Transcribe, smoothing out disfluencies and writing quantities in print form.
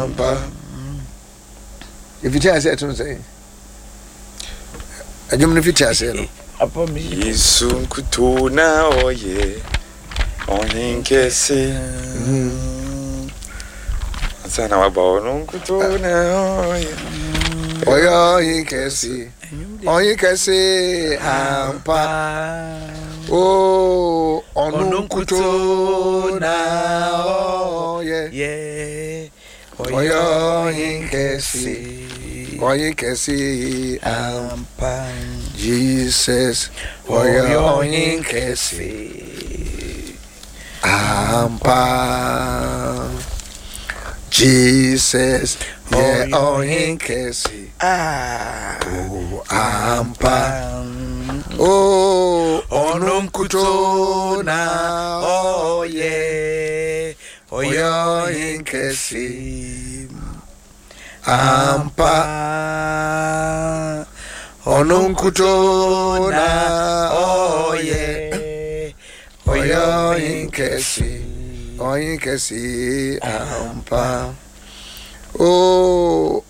If you tell say to say, I don't know if you tell say no. Upon me, Isun kutuna oye, onin kesi. Sana wabaonu kutuna oye. Oyin kesi, ampa. Oh, onun kutuna oye. Oyin kesi, ampa. Jesus, oyin kesi, ampa. Jesus, oyin kesi, oh, ampa. Oh, onun kutuna oye. Oyin kesi, ampa. Onun kutuna oye. Oyin kesi, ampa. Oh,